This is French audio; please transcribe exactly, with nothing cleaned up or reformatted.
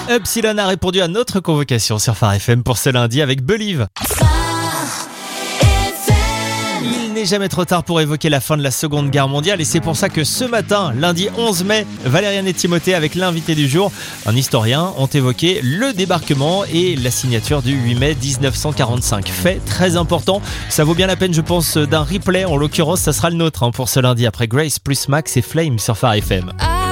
Epsilon a répondu à notre convocation sur Phare F M pour ce lundi avec Believe. Il n'est jamais trop tard pour évoquer la fin de la Seconde Guerre mondiale et c'est pour ça que ce matin, lundi onze mai, Valériane et Timothée avec l'invité du jour, un historien, ont évoqué le débarquement et la signature du huit mai dix-neuf cent quarante-cinq. Fait très important, ça vaut bien la peine je pense d'un replay, en l'occurrence ça sera le nôtre hein, pour ce lundi après Grace plus Max et Flame sur Phare F M.